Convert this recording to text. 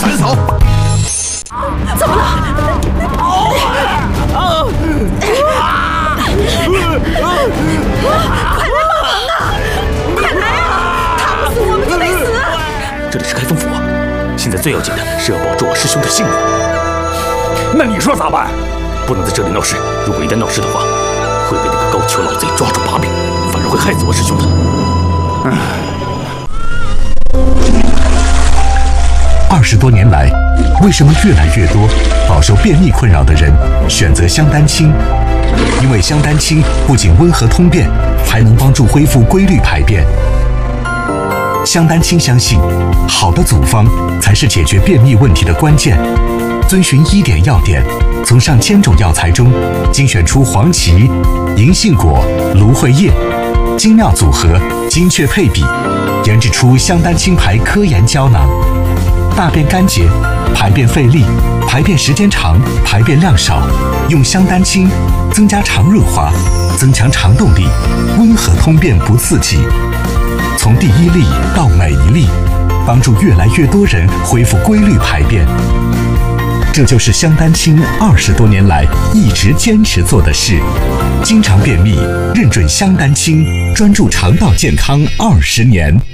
全扫。 怎么了？快来帮忙啊！快来啊！烫不死我们就得死。 这里是开封府，现在最要紧的是要保住我师兄的性命。 那你说咋办？ 不能在这里闹事，如果一旦闹事的话，会被那个高俅老贼抓住把柄，反而会害死我师兄的。 20多年来，为什么越来越多饱受便秘困扰的人选择香丹青？因为香丹青不仅温和通便，还能帮助恢复规律排便。香丹青相信，好的组方才是解决便秘问题的关键。遵循1点要点，从上千种药材中精选出黄芪、银杏果、芦荟叶，精妙组合，精确配比，研制出香丹青牌科研胶囊。大便干结、排便费力、排便时间长、排便量少，用香丹青增加肠润滑，增强肠动力，温和通便不刺激。从第一粒到每一粒，帮助越来越多人恢复规律排便。这就是香丹青20多年来一直坚持做的事。经常便秘，认准香丹青，专注肠道健康20年。